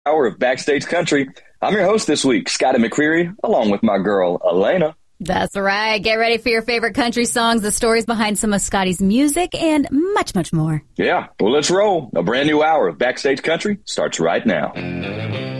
Hour of Backstage Country. I'm your host this week, Scotty McCreery, along with my girl, Elena. That's right. Get ready for your favorite country songs, the stories behind some of Scotty's music, and much, much more. Yeah, well, let's roll. A brand new hour of Backstage Country starts right now.